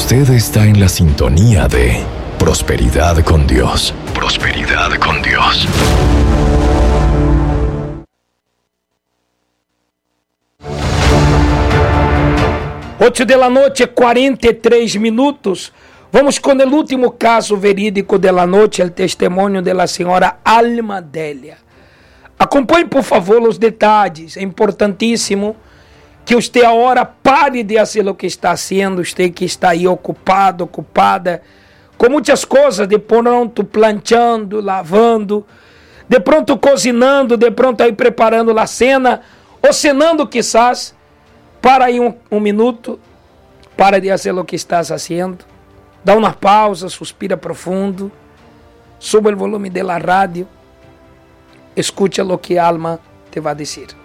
Usted está en la sintonía de Prosperidad con Dios. Prosperidad con Dios. Ocho de la noche, 43 minutos. Vamos com o último caso verídico da noite, o testemunho da senhora Alma Délia. Acompanhe, por favor, os detalhes. É importantíssimo que você agora pare de fazer o que está fazendo. Você que está aí ocupado, ocupada, com muitas coisas, de pronto planchando, lavando, de pronto cozinhando, de pronto aí preparando a cena, ou cenando, quizás. Para aí um minuto, para de fazer o que estás fazendo, dá uma pausa, suspira profundo, suba o volume da rádio, escucha o que a alma te vai dizer.